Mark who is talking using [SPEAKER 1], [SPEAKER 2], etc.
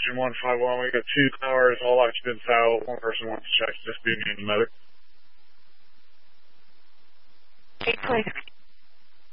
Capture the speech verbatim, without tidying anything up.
[SPEAKER 1] Engine one five one. We got two cars, all occupants out. One person wants to check this being the mother.
[SPEAKER 2] Eight, please.